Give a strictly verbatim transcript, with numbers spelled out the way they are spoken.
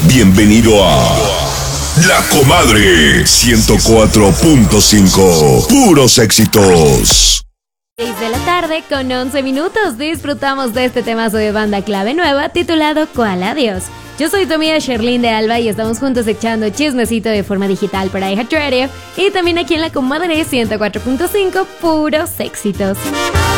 Bienvenido a La Comadre ciento cuatro punto cinco. Puros éxitos. seis de la tarde con once minutos. Disfrutamos de este temazo de banda clave nueva titulado ¿Cuál adiós? Yo soy tu amiga Sherlyn de Alba y estamos juntos echando chismecito de forma digital para iHeartRadio y también aquí en La Comadre ciento cuatro punto cinco. Puros éxitos.